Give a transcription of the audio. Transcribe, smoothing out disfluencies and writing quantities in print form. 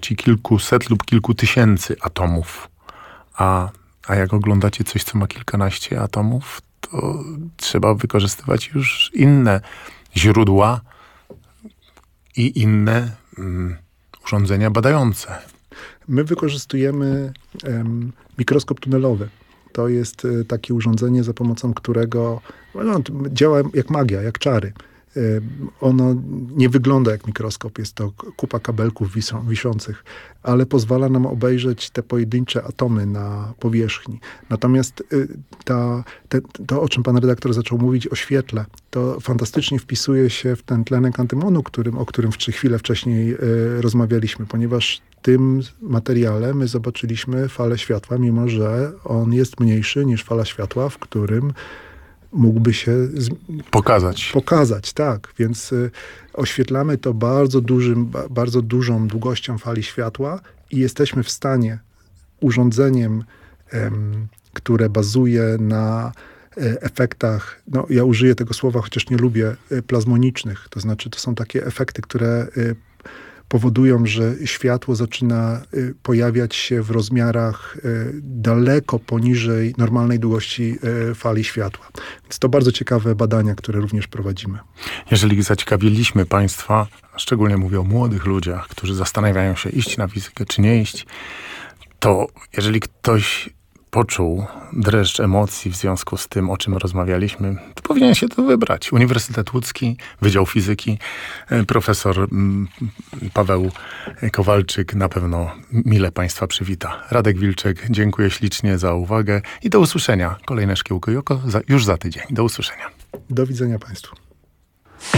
ilości kilkuset lub kilku tysięcy atomów. A jak oglądacie coś, co ma kilkanaście atomów, to trzeba wykorzystywać już inne źródła i inne urządzenia badające. My wykorzystujemy mikroskop tunelowy. To jest takie urządzenie, za pomocą którego działa jak magia, jak czary. Ono nie wygląda jak mikroskop, jest to kupa kabelków wiszących, ale pozwala nam obejrzeć te pojedyncze atomy na powierzchni. Natomiast to, o czym pan redaktor zaczął mówić, o świetle, to fantastycznie wpisuje się w ten tlenek antymonu, o którym chwilę wcześniej rozmawialiśmy, ponieważ w tym materiale my zobaczyliśmy falę światła, mimo że on jest mniejszy niż fala światła, w którym mógłby się pokazać, tak. Więc oświetlamy to bardzo dużą długością fali światła i jesteśmy w stanie urządzeniem, które bazuje na efektach, ja użyję tego słowa, chociaż nie lubię, plazmonicznych. To znaczy, to są takie efekty, które powodują, że światło zaczyna pojawiać się w rozmiarach daleko poniżej normalnej długości fali światła. Więc to bardzo ciekawe badania, które również prowadzimy. Jeżeli zaciekawiliśmy państwa, szczególnie mówię o młodych ludziach, którzy zastanawiają się, iść na fizykę czy nie iść, to jeżeli ktoś poczuł dreszcz emocji w związku z tym, o czym rozmawialiśmy, to powinien się to wybrać. Uniwersytet Łódzki, Wydział Fizyki, profesor Paweł Kowalczyk na pewno mile państwa przywita. Radek Wilczek, dziękuję ślicznie za uwagę i do usłyszenia. Kolejne Szkiełko i Oko już za tydzień. Do usłyszenia. Do widzenia państwu.